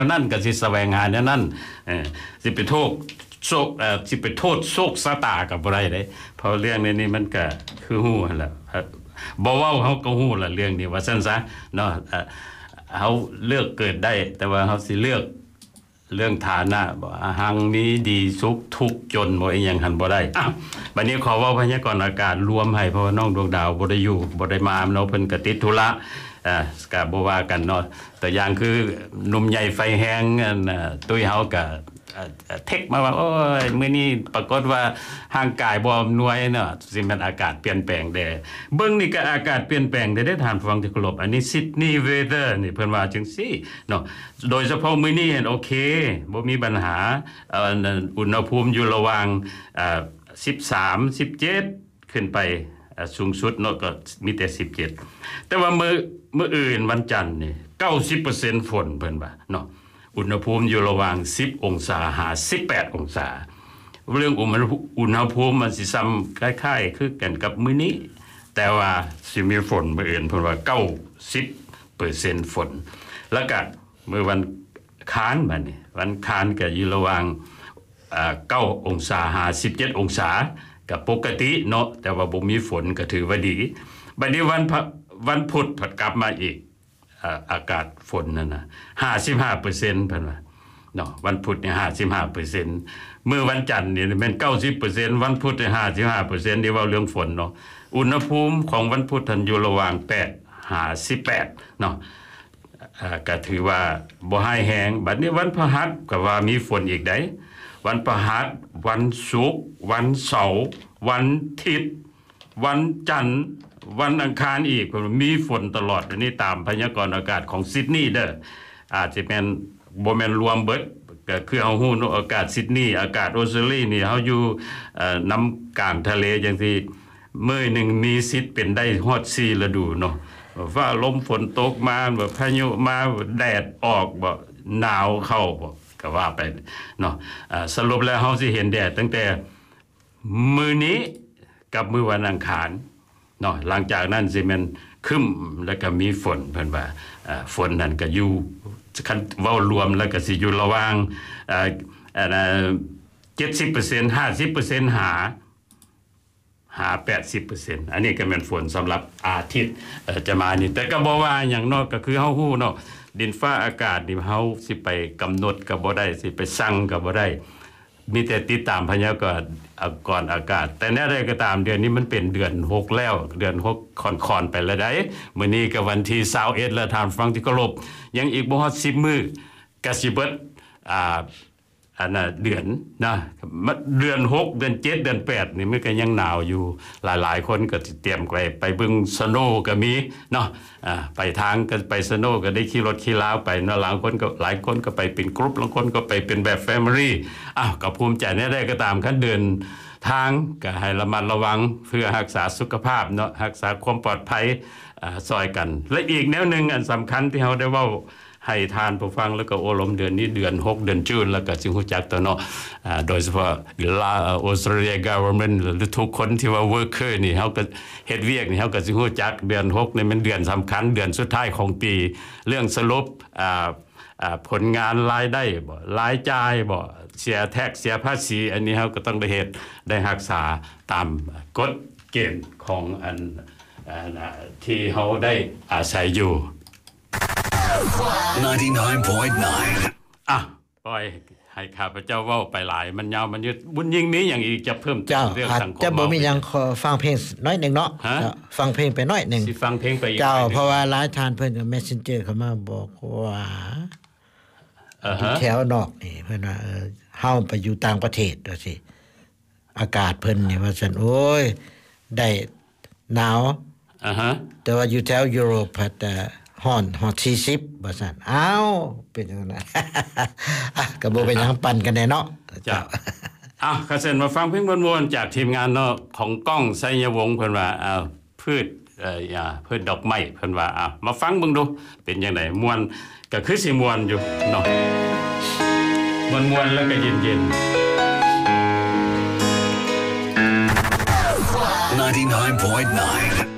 นั่นก็สิแสวงหาเนี่ยนั่นสิไปโทษโชคสิไปโทษโชคชะตากับบ่ได้เด้เพราะเรื่องนี้มันก็คือฮู้หั่นล่ะบ่เว้าเฮาก็ฮู้ล่ะเรื่องนี้ว่าซั่นซะเนาะเฮาเลือกเกิดได้แต่ว่าเฮาสิเลือกเรื่องฐานะบ่หังมีดีสุขทุกข์จนบ่อีหยังหั่นบ่ได้บัดนี้ขอเว้าพยากรณ์อากาศรวมให้เพราะว่าน้องดวงดาวบ่ได้อยู่บ่ได้มาเนาะเพิ่นก็ติดธุระก็บ่ว่ากันเนาะตัวอย่างคือหนุ่มใหญ่ไฟแฮงตุ้ยเฮาก็เทคมาว่าโอ้ยมื้อนี้ปรากฏว่าร่างกายบ่อำนวยเนาะสิมันอากาศเปลี่ยนแปลงเด้เบิ่งนี่ก็อากาศเปลี่ยนแปลงได้ท่านฟังที่เคารพอันนี้ซิดนีย์เวเธอร์นี่เพิ่นว่าจังซี่เนาะโดยเฉพาะมื้อนี้โอเคบ่มีปัญหาอุณหภูมิอยู่ระหว่าง13 17ขึ้นไปสูงสุดเนาะก็มีแต่17แต่ว่ามื้ออื่นวันจันทร์นี่ 90% ฝนเพิ่นว่าเนาะอุณหภูมิอยู่ระหว่าง10องศาหา18องศาเรื่องอุณหภูมิมันสิซ้ำคล้ายๆคือกันกับมื้อนี้แต่ว่าสิมีฝนมื้ออื่นเพิ่นว่า90% ฝนแล้วก็มื้อวันค้านบัดนี้วันค้านก็อยู่ระหว่าง9องศาหา17องศาก็ปกติเนาะแต่ว่าบ่มีฝนก็ถือว่าดีบัดนี้วันพุธผัดกลับมาอีกอากาศฝนนั่นน่ะ 55% เพิ่นว่าเนาะวันพุธนี่ 55% มื้อวันจันทร์นี่แม่น 90% วันพุธนี่ 55% นี่เว้าเรื่องฝนเนาะอุณหภูมิของวันพุธทันอยู่ระหว่าง8 58เนาะก็ถือว่าบ่ร้ายแรงบัดนี้วันพฤหัสก็ว่ามีฝนอีกได้วันพฤหัสวันศุกร์วันเสาร์วันอาทิตย์วันจันทร์วันอังคารอีกมีฝนตลอดอันนี้ตามพยากรณ์อากาศของซิดนีย์เด้ออาจจะเป็นบ่แม่นรวมเบิดก็คือเฮาฮู้เนาะอากาศซิดนีย์อากาศออสเตรเลียนี่เฮาอยู่นำกลางทะเลจังซี่มื้อนึงมีสิทธิ์เป็นได้ฮอด4ฤดูเนาะฟ้าลมฝนตกมาบ่พายุมาแดดออกบ่หนาวเข้าบ่ก็ว่าไปเนาะสรุปแล้วเฮาสิเห็นแดดตั้งแต่มื้อนี้กับมื้อวันอังคารเนาะหลังจากนั้นสิมันครึ้มแล้วก็มีฝนเพิ่นว่าฝนนั่นก็อยู่คันเว้ารวมแล้วก็สิอยู่ระหว่าง70% 50% หา 80% อันนี้ก็แม่นฝนสำหรับอาทิตย์จะมานี่แต่ก็บ่ว่าหยังเนาะก็คือเฮาฮู้เนาะดินฟ้าอากาศนี่เฮาสิไปกำหนดก็บ่ได้สิไปสั่งก็บ่ได้มีแต่ติดตามพยากรณ์อากาศแต่แน่ใดก็ตามเดือนนี้มันเป็นเดือน6แล้วเดือน6ค่อนๆไปแล้วได้มื้อนี้ก็วันที่21แล้วท่านฟังที่เคารพยังอีกบ่ฮอด10มื้อก็สิเบิดอันน่ะเดือนนะเดือน6เดือน7เดือน8นี่มันก็ยังหนาวอยู่หลายๆคนก็สิเตรียมไปเบิ่งสโนว์ก็มีเนาะไปทางก็ไปสโนว์ก็ได้ขี่รถขี่ลาวไปเนาะหลายคนก็ไปเป็นกรุ๊ปบางคนก็ไปเป็นแบบแฟมิลี่ก็ภูมิใจแน่ได้ก็ตามคันเดินทางก็ให้ระมัดระวังเพื่อรักษาสุขภาพเนาะรักษาความปลอดภัยซอยกันและอีกแนวนึงอันสำคัญที่เฮาได้เว้าให้ทานผู้ฟังแล้วก็โอลมเดือนนี้เดือน6เดือนจูนแล้วก็สิฮู้จักตัวเนาะโดยเฉพาะAustralia government หรือทุกคนที่ว่า worker นี่เฮาก็เฮ็ดเวียกนี่เฮาก็สิฮู้จักเดือน6นี่มันเดือนสำคัญเดือนสุดท้ายของปีเรื่องสรุปผลงานรายได้บ่รายจ่ายบ่เสียแท็กเสียภาษีอันนี้เฮาก็ต้องได้เฮ็ดได้รักษาตามกฎเกณฑ์ของอันที่เฮาได้อาศัยอยู่ 99.9 ปล่อยให้ข้าพเจ้าเว้าไปหลายมันยาวมันยืดบุญยิ่งมีอย่างอีกจะเพิ่มเติมเรื่องสังคมจะบ่มีหยังขอฟังเพลงน้อยนึงเนาะฟังเพลงไปน้อยนึงสิฟังเพลงไปอีกเจ้าเพราะว่าหลายทานเพิ่นก็ Messenger เข้ามาบอกว่าแถวนอกนี่เพิ่นว่าเฮาไปอยู่ต่างประเทศว่าสิอากาศเพิ่นนี่ว่าซั่นโอ้ยได้หนาวแต่ว่าอยู่แถวยุโรปแต่ฮ้อน40ว่าซั่นอ้าวเป็นจังนั้นก็บ่เป็นหยังปั่นกันแน่เนาะจ้ะก็เซ็นมาฟังเพลงม่วนๆจากทีมงานเนาะของก้องไสยวงศ์เพิ่นว่าพืชดอกไม้เพิ่นว่ามาฟังเบิ่งดูเป็นจังได๋ม่วนก็คือสิม่วนอยู่เนาะม่วนๆแล้วก็เย็นๆ 99.9